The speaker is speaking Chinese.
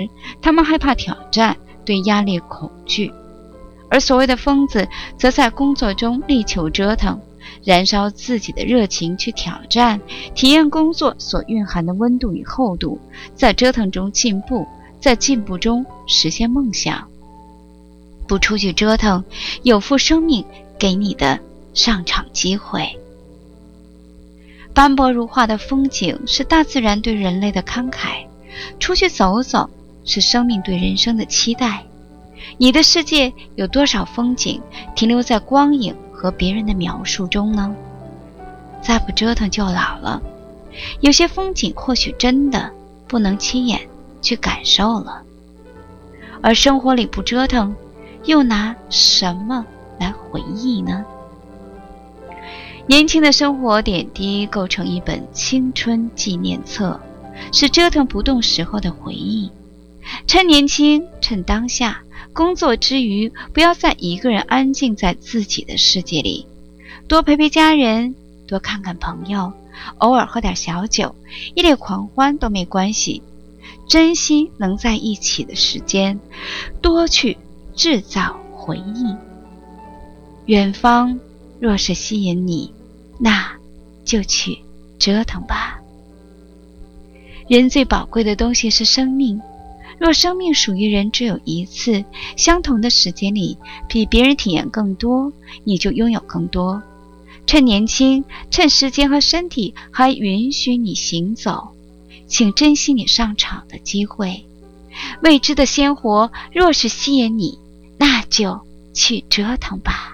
他们害怕挑战，对压力恐惧。而所谓的疯子，则在工作中力求折腾，燃烧自己的热情去挑战，体验工作所蕴含的温度与厚度，在折腾中进步，在进步中实现梦想。不出去折腾，有负生命给你的上场机会。斑驳如画的风景是大自然对人类的慷慨，出去走走是生命对人生的期待。你的世界有多少风景停留在光影和别人的描述中呢？再不折腾就老了，有些风景或许真的不能亲眼去感受了。而生活里不折腾，又拿什么来回忆呢？年轻的生活点滴构成一本青春纪念册，是折腾不动时候的回忆。趁年轻，趁当下，工作之余，不要再一个人安静在自己的世界里，多陪陪家人，多看看朋友，偶尔喝点小酒，一列狂欢都没关系。珍惜能在一起的时间，多去制造回忆。远方若是吸引你，那就去折腾吧。人最宝贵的东西是生命，若生命属于人只有一次，相同的时间里，比别人体验更多，你就拥有更多。趁年轻，趁时间和身体还允许你行走，请珍惜你上场的机会。未知的鲜活若是吸引你，那就去折腾吧。